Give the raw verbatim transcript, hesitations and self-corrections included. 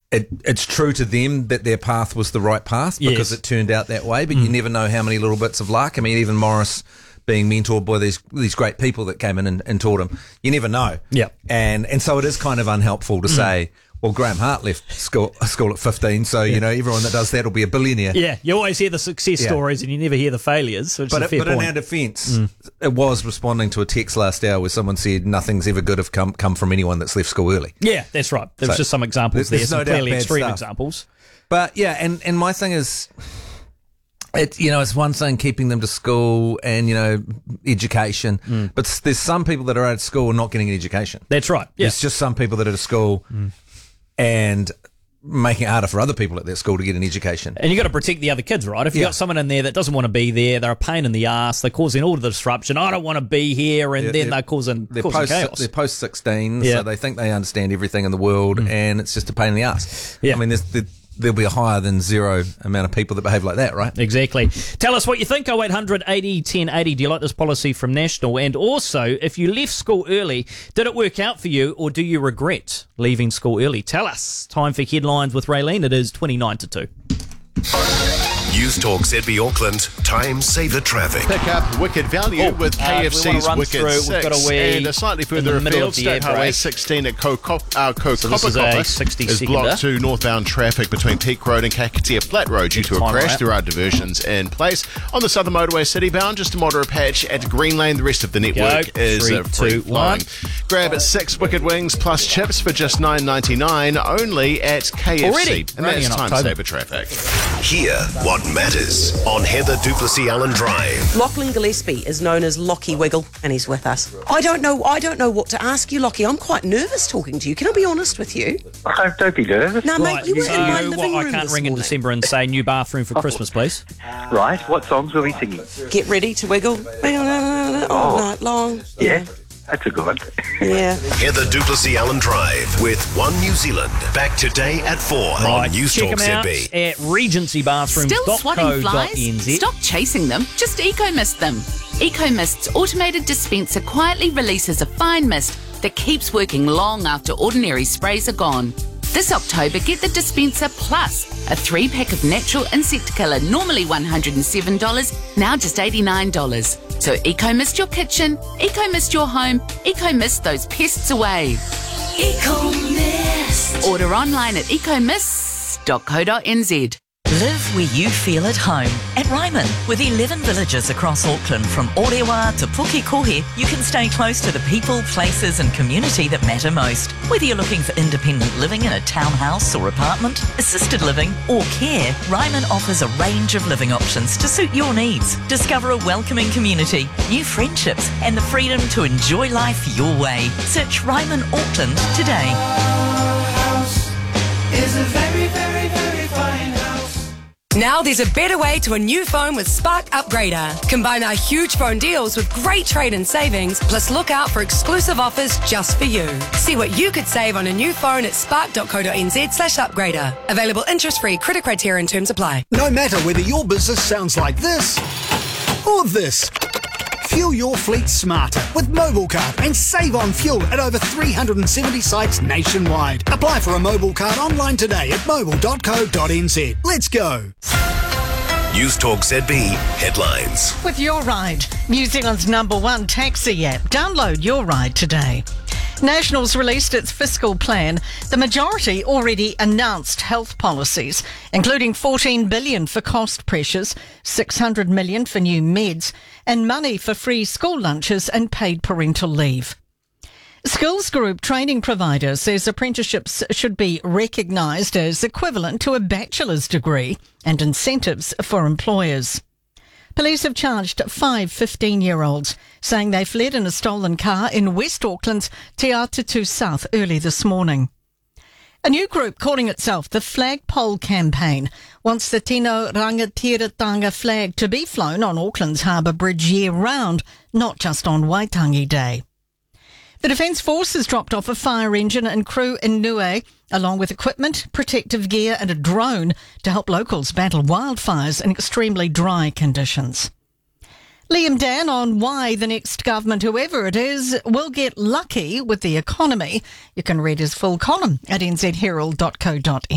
it, it's true to them that their path was the right path because Yes. it turned out that way, but mm. you never know how many little bits of luck. I mean, even Morris being mentored by these these great people that came in and, and taught him, you never know. Yeah. And and so it is kind of unhelpful to mm. say, well, Graham Hart left school school at fifteen, so, yeah. you know, everyone that does that will be a billionaire. Yeah, you always hear the success Yeah. stories and you never hear the failures, which But, is a it, fair but in point. our defence, mm. it was responding to a text last hour where someone said nothing's ever good have come, come from anyone that's left school early. Yeah, that's right. There was So, just some examples there, there's some no doubt clearly bad extreme stuff. examples. But, yeah, and, and my thing is... It, you know, it's one thing keeping them to school and, you know, education, mm. but there's some people that are out of school and not getting an education. That's right. Yeah. There's just some people that are at school mm. and making it harder for other people at their school to get an education. And you've got to protect the other kids, right? If you've Yeah. got someone in there that doesn't want to be there, they're a pain in the ass, they're causing all the disruption, I don't want to be here, and Yeah, then they're, they're causing, they're causing post, chaos. They're post sixteen, Yeah. so they think they understand everything in the world, mm. and it's just a pain in the ass. Yeah. I mean, there's, there, there'll be a higher than zero amount of people that behave like that, right? Exactly. Tell us what you think, oh eight hundred eighty ten eighty. Do you like this policy from National? And also, if you left school early, did it work out for you, or do you regret leaving school early? Tell us. Time for headlines with Raylene. It is twenty-nine to two. News Talk Z B Auckland, time saver traffic. Pick up wicked value Oh, with uh, K F we wanna C's run Wicked through, we've six. got a wee And a slightly in further the middle afield, of the State air Highway break. sixteen at Co- Co- uh, Co- So this is a Copper sixty is seconder. blocked to northbound traffic between Peak Road and Kakatea Flat Road due to a Time crash. right. There are diversions in place. On the Southern Motorway Citybound, just a moderate patch at Green Lane. The rest of the network Go. is Three, uh, free two, flowing. one. Grab at six Wicked Wings plus chips for just nine ninety-nine only at K F C. Already? And Running that's in time October. saver traffic. Hear what matters on Heather Duplessis Allen Drive. Lachlan Gillespie is known as Lockie Wiggle, and he's with us. I don't know. I don't know what to ask you, Lockie. I'm quite nervous talking to you. Can I be honest with you? Oh, don't be nervous. Now, Right, mate, you were so in my what, living I room can't this ring in morning. December and say new bathroom for Christmas, please. Right, what songs were we singing? Get ready to wiggle, wiggle all night long. Yeah, that's a good one. Yeah. Heather Duplessis Allen Drive with One New Zealand. Back today at four Right, on News check Talk them out Z B. at regency bathrooms Still dot swatting co dot flies? n z. Stop chasing them. Just eco-mist them. EcoMist's automated dispenser quietly releases a fine mist that keeps working long after ordinary sprays are gone. This October, get the dispenser plus a three-pack of natural insect killer, normally one hundred seven dollars, now just eighty-nine dollars. So EcoMist your kitchen, EcoMist your home, EcoMist those pests away. EcoMist. Order online at ecomist dot co dot n z. Live where you feel at home. At Ryman, with eleven villages across Auckland, from Orewa to Pukekohe, you can stay close to the people, places and community that matter most. Whether you're looking for independent living in a townhouse or apartment, assisted living or care, Ryman offers a range of living options to suit your needs. Discover a welcoming community, new friendships and the freedom to enjoy life your way. Search Ryman Auckland today. Now there's a better way to a new phone with Spark Upgrader. Combine our huge phone deals with great trade-in savings, plus look out for exclusive offers just for you. See what you could save on a new phone at spark dot co dot n z slash upgrader. Available interest-free, credit criteria and terms apply. No matter whether your business sounds like this or this, fuel your fleet smarter with Mobile Card and save on fuel at over three hundred seventy sites nationwide. Apply for a Mobile Card online today at mobile dot co dot n z. Let's go. News Talk Z B headlines. With Your Ride, New Zealand's number one taxi app. Download Your Ride today. National's released its fiscal plan. The majority already announced health policies, including fourteen billion dollars for cost pressures, six hundred million dollars for new meds, and money for free school lunches and paid parental leave. Skills Group training provider says apprenticeships should be recognised as equivalent to a bachelor's degree and incentives for employers. Police have charged five fifteen-year-olds, saying they fled in a stolen car in West Auckland's Te Atatu South early this morning. A new group calling itself the Flagpole Campaign wants the Tino Rangatiratanga flag to be flown on Auckland's Harbour Bridge year-round, not just on Waitangi Day. The Defence Force has dropped off a fire engine and crew in Niue, along with equipment, protective gear and a drone to help locals battle wildfires in extremely dry conditions. Liam Dan on why the next government, whoever it is, will get lucky with the economy. You can read his full column at n z herald dot co dot n z.